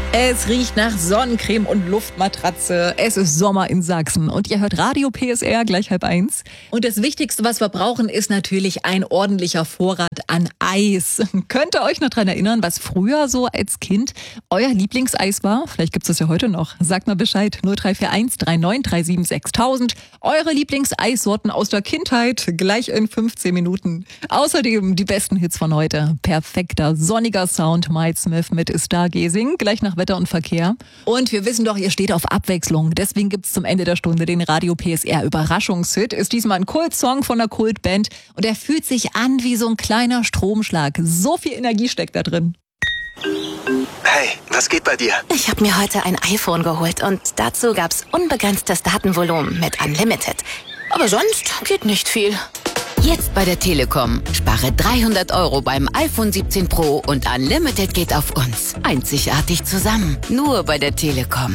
Es riecht nach Sonnencreme und Luftmatratze. Es ist Sommer in Sachsen und ihr hört Radio PSR gleich 12:30. Und das Wichtigste, was wir brauchen, ist natürlich ein ordentlicher Vorrat an Eis. Könnt ihr euch noch dran erinnern, was früher so als Kind euer Lieblingseis war? Vielleicht gibt's das ja heute noch. Sagt mal Bescheid. 0341 3937 6000. Eure Lieblingseissorten aus der Kindheit gleich in 15 Minuten. Außerdem die besten Hits von heute. Perfekter, sonniger Sound. Mike Smith mit Stargazing. Gleich nach Wetter und Verkehr. Und wir wissen doch, ihr steht auf Abwechslung. Deswegen gibt's zum Ende der Stunde den Radio PSR Überraschungshit. Ist diesmal ein Kultsong von einer Kultband. Und er fühlt sich an wie so ein kleiner Stromschlag. So viel Energie steckt da drin. Hey, was geht bei dir? Ich habe mir heute ein iPhone geholt und dazu gab's unbegrenztes Datenvolumen mit Unlimited. Aber sonst geht nicht viel. Jetzt bei der Telekom. Spare 300 € beim iPhone 17 Pro und Unlimited geht auf uns. Einzigartig zusammen. Nur bei der Telekom.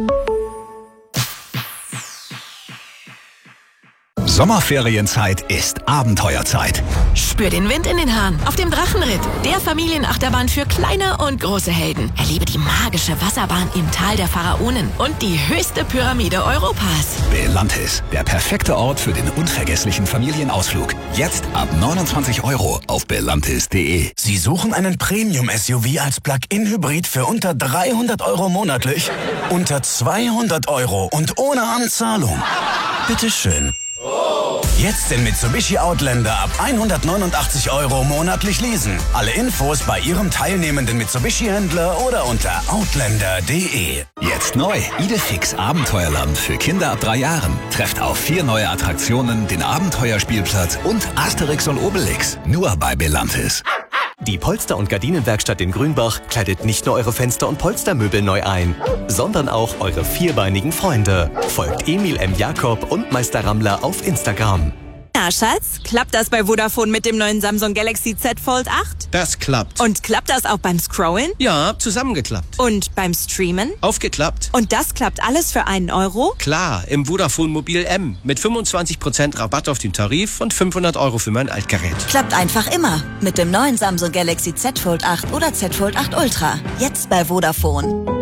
Sommerferienzeit ist Abenteuerzeit. Spür den Wind in den Haaren auf dem Drachenritt, der Familienachterbahn für kleine und große Helden. Erlebe die magische Wasserbahn im Tal der Pharaonen und die höchste Pyramide Europas. Belantis, der perfekte Ort für den unvergesslichen Familienausflug. Jetzt ab 29 € auf belantis.de. Sie suchen einen Premium-SUV als Plug-in-Hybrid für unter 300 € monatlich? Unter 200 € und ohne Anzahlung. Bitteschön. Jetzt den Mitsubishi Outlander ab 189 € monatlich leasen. Alle Infos bei Ihrem teilnehmenden Mitsubishi-Händler oder unter outlander.de. Jetzt neu. Idefix Abenteuerland für Kinder ab 3 Jahren. Trefft auf 4 neue Attraktionen, den Abenteuerspielplatz und Asterix und Obelix. Nur bei Belantis. Die Polster- und Gardinenwerkstatt in Grünbach kleidet nicht nur eure Fenster- und Polstermöbel neu ein, sondern auch eure vierbeinigen Freunde. Folgt Emil M. Jakob und Meister Rammler auf Instagram. Na, Schatz, klappt das bei Vodafone mit dem neuen Samsung Galaxy Z Fold 8? Das klappt. Und klappt das auch beim Scrollen? Ja, zusammengeklappt. Und beim Streamen? Aufgeklappt. Und das klappt alles für einen Euro? Klar, im Vodafone Mobil M mit 25% Rabatt auf den Tarif und 500 € für mein Altgerät. Klappt einfach immer mit dem neuen Samsung Galaxy Z Fold 8 oder Z Fold 8 Ultra. Jetzt bei Vodafone.